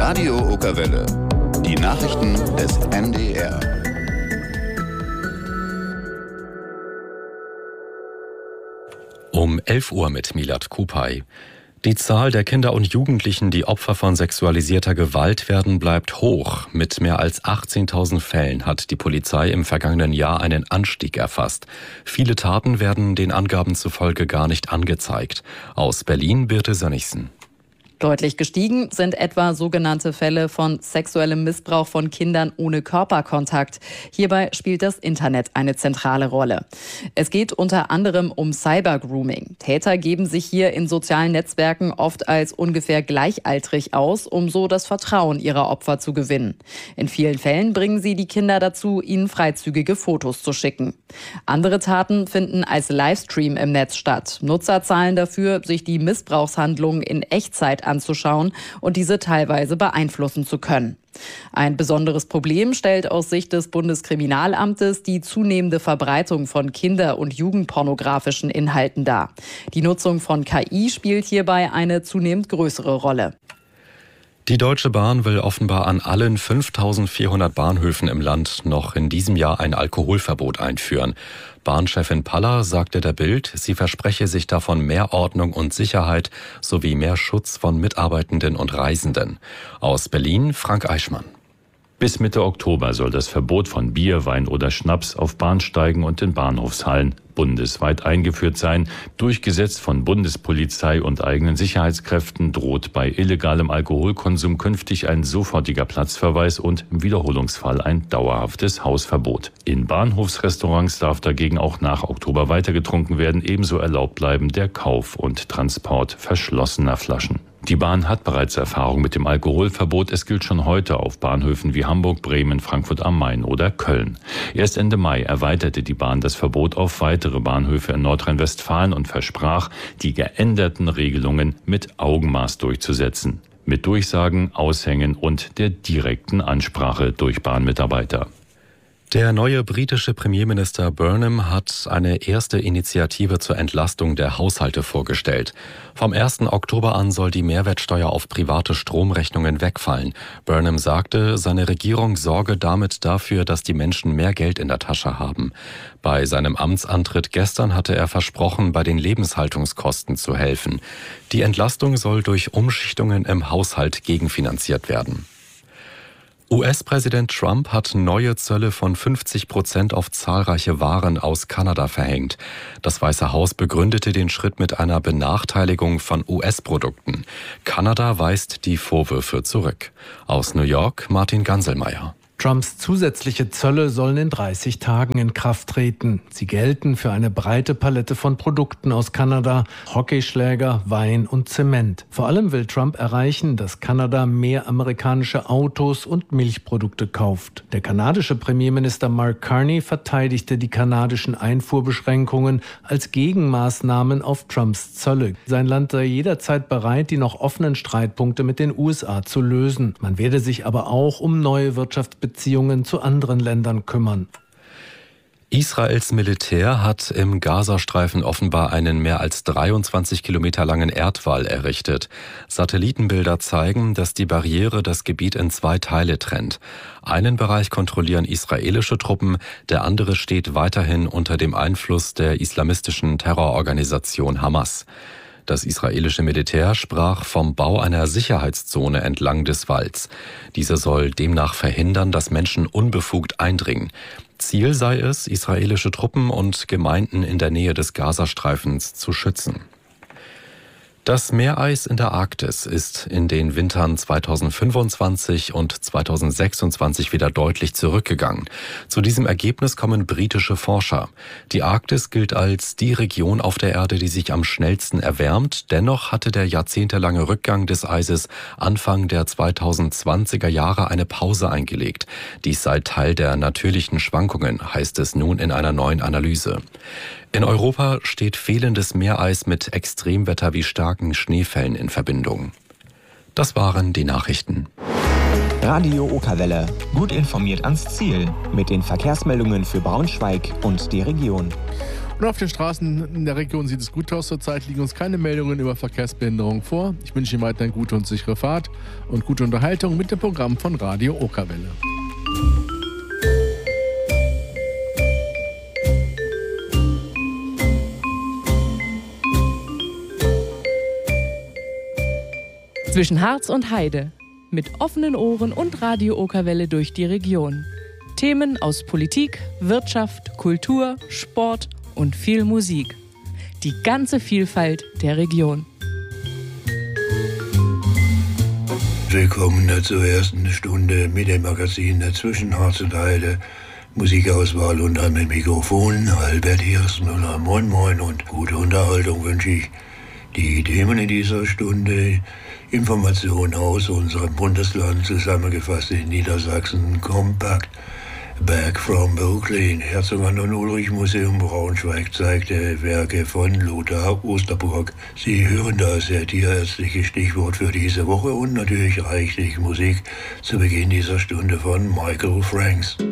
Radio Okerwelle. Die Nachrichten des NDR. Um 11 Uhr mit Milad Kupay. Die Zahl der Kinder und Jugendlichen, die Opfer von sexualisierter Gewalt werden, bleibt hoch. Mit mehr als 18.000 Fällen hat die Polizei im vergangenen Jahr einen Anstieg erfasst. Viele Taten werden den Angaben zufolge gar nicht angezeigt. Aus Berlin Birte Sönnigsen. Deutlich gestiegen sind etwa sogenannte Fälle von sexuellem Missbrauch von Kindern ohne Körperkontakt. Hierbei spielt das Internet eine zentrale Rolle. Es geht unter anderem um Cybergrooming. Täter geben sich hier in sozialen Netzwerken oft als ungefähr gleichaltrig aus, um so das Vertrauen ihrer Opfer zu gewinnen. In vielen Fällen bringen sie die Kinder dazu, ihnen freizügige Fotos zu schicken. Andere Taten finden als Livestream im Netz statt. Nutzer zahlen dafür, sich die Missbrauchshandlungen in Echtzeit anzuschauen und diese teilweise beeinflussen zu können. Ein besonderes Problem stellt aus Sicht des Bundeskriminalamtes die zunehmende Verbreitung von Kinder- und Jugendpornografischen Inhalten dar. Die Nutzung von KI spielt hierbei eine zunehmend größere Rolle. Die Deutsche Bahn will offenbar an allen 5.400 Bahnhöfen im Land noch in diesem Jahr ein Alkoholverbot einführen. Bahnchefin Paller sagte der Bild, sie verspreche sich davon mehr Ordnung und Sicherheit sowie mehr Schutz von Mitarbeitenden und Reisenden. Aus Berlin Frank Eichmann. Bis Mitte Oktober soll das Verbot von Bier, Wein oder Schnaps auf Bahnsteigen und in Bahnhofshallen bundesweit eingeführt sein. Durchgesetzt von Bundespolizei und eigenen Sicherheitskräften droht bei illegalem Alkoholkonsum künftig ein sofortiger Platzverweis und im Wiederholungsfall ein dauerhaftes Hausverbot. In Bahnhofsrestaurants darf dagegen auch nach Oktober weiter getrunken werden. Ebenso erlaubt bleiben der Kauf und Transport verschlossener Flaschen. Die Bahn hat bereits Erfahrung mit dem Alkoholverbot. Es gilt schon heute auf Bahnhöfen wie Hamburg, Bremen, Frankfurt am Main oder Köln. Erst Ende Mai erweiterte die Bahn das Verbot auf weitere Bahnhöfe in Nordrhein-Westfalen und versprach, die geänderten Regelungen mit Augenmaß durchzusetzen. Mit Durchsagen, Aushängen und der direkten Ansprache durch Bahnmitarbeiter. Der neue britische Premierminister Burnham hat eine erste Initiative zur Entlastung der Haushalte vorgestellt. Vom 1. Oktober an soll die Mehrwertsteuer auf private Stromrechnungen wegfallen. Burnham sagte, seine Regierung sorge damit dafür, dass die Menschen mehr Geld in der Tasche haben. Bei seinem Amtsantritt gestern hatte er versprochen, bei den Lebenshaltungskosten zu helfen. Die Entlastung soll durch Umschichtungen im Haushalt gegenfinanziert werden. US-Präsident Trump hat neue Zölle von 50% auf zahlreiche Waren aus Kanada verhängt. Das Weiße Haus begründete den Schritt mit einer Benachteiligung von US-Produkten. Kanada weist die Vorwürfe zurück. Aus New York Martin Ganselmeier. Trumps zusätzliche Zölle sollen in 30 Tagen in Kraft treten. Sie gelten für eine breite Palette von Produkten aus Kanada, Hockeyschläger, Wein und Zement. Vor allem will Trump erreichen, dass Kanada mehr amerikanische Autos und Milchprodukte kauft. Der kanadische Premierminister Mark Carney verteidigte die kanadischen Einfuhrbeschränkungen als Gegenmaßnahmen auf Trumps Zölle. Sein Land sei jederzeit bereit, die noch offenen Streitpunkte mit den USA zu lösen. Man werde sich aber auch um neue Wirtschaftsbeziehungen zu anderen Ländern kümmern. Israels Militär hat im Gazastreifen offenbar einen mehr als 23 Kilometer langen Erdwall errichtet. Satellitenbilder zeigen, dass die Barriere das Gebiet in 2 Teile trennt. Einen Bereich kontrollieren israelische Truppen, der andere steht weiterhin unter dem Einfluss der islamistischen Terrororganisation Hamas. Das israelische Militär sprach vom Bau einer Sicherheitszone entlang des Walls. Diese soll demnach verhindern, dass Menschen unbefugt eindringen. Ziel sei es, israelische Truppen und Gemeinden in der Nähe des Gazastreifens zu schützen. Das Meereis in der Arktis ist in den Wintern 2025 und 2026 wieder deutlich zurückgegangen. Zu diesem Ergebnis kommen britische Forscher. Die Arktis gilt als die Region auf der Erde, die sich am schnellsten erwärmt. Dennoch hatte der jahrzehntelange Rückgang des Eises Anfang der 2020er Jahre eine Pause eingelegt. Dies sei Teil der natürlichen Schwankungen, heißt es nun in einer neuen Analyse. In Europa steht fehlendes Meereis mit Extremwetter wie starken Schneefällen in Verbindung. Das waren die Nachrichten. Radio Okerwelle. Gut informiert ans Ziel. Mit den Verkehrsmeldungen für Braunschweig und die Region. Und auf den Straßen in der Region sieht es gut aus. Zurzeit liegen uns keine Meldungen über Verkehrsbehinderung vor. Ich wünsche Ihnen weiterhin gute und sichere Fahrt und gute Unterhaltung mit dem Programm von Radio Okerwelle. Zwischen Harz und Heide. Mit offenen Ohren und Radio Okerwelle durch die Region. Themen aus Politik, Wirtschaft, Kultur, Sport und viel Musik. Die ganze Vielfalt der Region. Willkommen zur ersten Stunde mit dem Magazin Zwischen Harz und Heide. Musikauswahl und an dem Mikrofon Albert Hirschmüller. Moin moin und gute Unterhaltung wünsche ich. Die Themen in dieser Stunde: Informationen aus unserem Bundesland, zusammengefasst in Niedersachsen kompakt. Back from Brooklyn, Herzog Anton Ulrich Museum Braunschweig zeigte Werke von Lothar Osterburg. Sie hören das tierärztliche Stichwort für diese Woche und natürlich reichlich Musik zu Beginn dieser Stunde von Michael Franks.